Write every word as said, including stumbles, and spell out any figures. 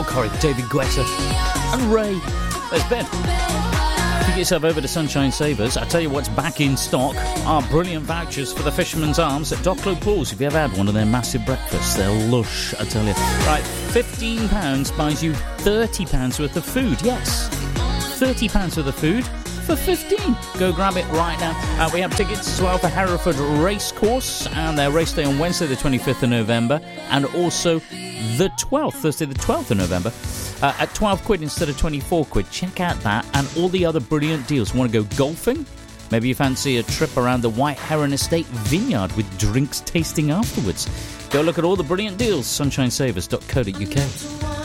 Joel Corey, David Guetta, and Ray. There's Ben. If you get yourself over to Sunshine Savers, I tell you what's back in stock are brilliant vouchers for the Fisherman's Arms at Docklow Pools. If you ever had one of their massive breakfasts, they're lush, I tell you. Right, fifteen pounds buys you thirty pounds worth of food. Yes, thirty pounds worth of food for fifteen. Go grab it right now. Uh, we have tickets as well for Hereford Racecourse and their race day on Wednesday the twenty-fifth of November, and also the twelfth, Thursday the twelfth of November, uh, at twelve quid instead of twenty-four quid. Check out that and all the other brilliant deals. Want to go golfing? Maybe you fancy a trip around the White Heron Estate Vineyard with drinks tasting afterwards. Go look at all the brilliant deals, sunshine savers dot co dot uk.